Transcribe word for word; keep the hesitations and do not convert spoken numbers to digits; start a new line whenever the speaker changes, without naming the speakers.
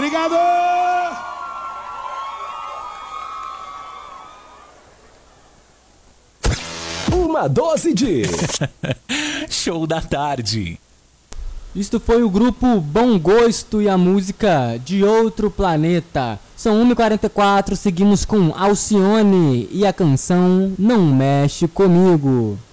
Obrigado!
Uma dose de
Show da tarde.
Isto foi o grupo Bom Gosto e a música De Outro Planeta. São uma e quarenta e quatro, seguimos com Alcione e a canção Não Mexe Comigo.